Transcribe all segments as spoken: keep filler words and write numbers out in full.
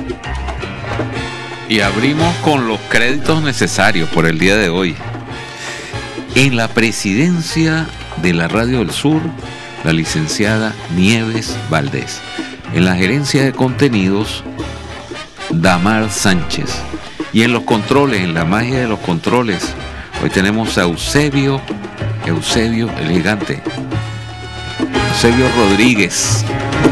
Y abrimos con los créditos necesarios por el día de hoy. En la presidencia de la Radio del Sur, la licenciada Nieves Valdés. En la gerencia de contenidos, Damar Sánchez. Y en los controles, en la magia de los controles, hoy tenemos a Eusebio, Eusebio el gigante, Eusebio Rodríguez.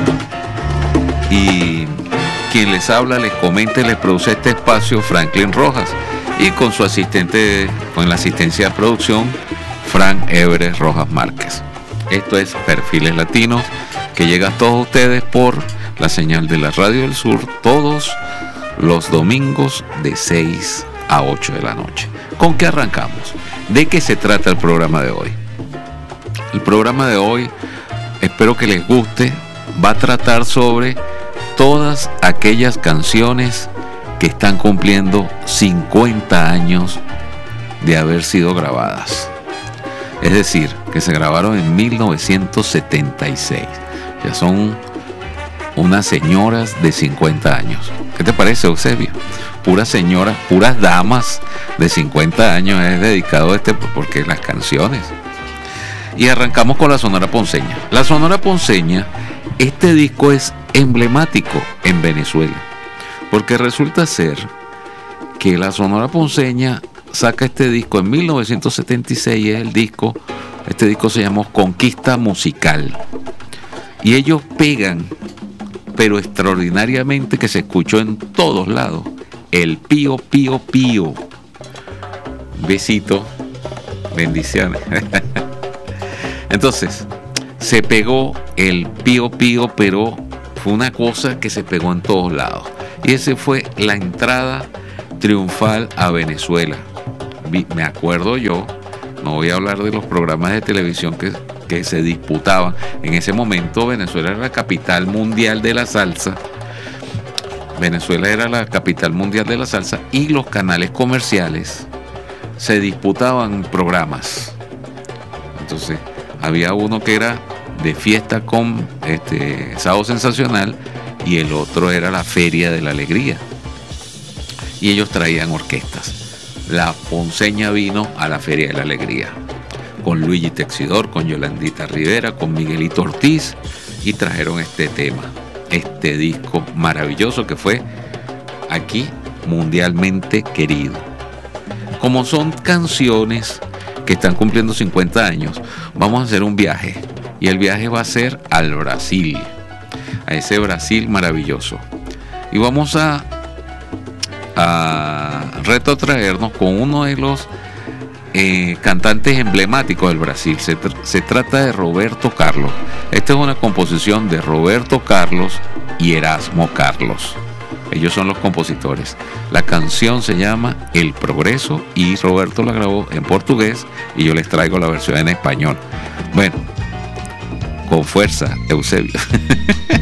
Y quien les habla, les comenta y les produce este espacio, Franklin Rojas. Y con su asistente, con la asistencia de producción, Frank Everest Rojas Márquez. Esto es Perfiles Latinos, que llega a todos ustedes por la señal de la Radio del Sur, todos los domingos de seis a ocho de la noche. ¿Con qué arrancamos? ¿De qué se trata el programa de hoy? El programa de hoy, espero que les guste, va a tratar sobre todas aquellas canciones que están cumpliendo cincuenta años de haber sido grabadas. Es decir, que se grabaron en mil novecientos setenta y seis. Ya son unas señoras de cincuenta años. ¿Qué te parece, Eusebio? Puras señoras, puras damas de cincuenta años es dedicado a este, porque las canciones. Y arrancamos con la Sonora Ponceña. La Sonora Ponceña, este disco es emblemático en Venezuela, porque resulta ser que la Sonora Ponceña saca este disco en mil novecientos setenta y seis, es el disco, este disco se llamó Conquista Musical, y ellos pegan, pero extraordinariamente, que se escuchó en todos lados, el Pío Pío Pío. Besito, bendiciones. Entonces, se pegó el Pío Pío, pero fue una cosa que se pegó en todos lados, y esa fue la entrada triunfal a Venezuela. Me acuerdo yo, no voy a hablar de los programas de televisión que, que se disputaban. En ese momento Venezuela era la capital mundial de la salsa. Venezuela era la capital mundial de la salsa y los canales comerciales se disputaban programas. Entonces había uno que era de fiesta con este, Sábado Sensacional, y el otro era la Feria de la Alegría. Y ellos traían orquestas. La Ponceña vino a la Feria de la Alegría con Luigi Texidor, con Yolandita Rivera, con Miguelito Ortiz, y trajeron este tema, este disco maravilloso que fue aquí mundialmente querido. Como son canciones que están cumpliendo cincuenta años, vamos a hacer un viaje, y el viaje va a ser al Brasil, a ese Brasil maravilloso, y vamos a a retrotraernos con uno de los eh, cantantes emblemáticos del Brasil. Se, tr- se trata de Roberto Carlos. Esta es una composición de Roberto Carlos y Erasmo Carlos. Ellos son los compositores. La canción se llama El Progreso, y Roberto la grabó en portugués y yo les traigo la versión en español. Bueno, con fuerza, Eusebio.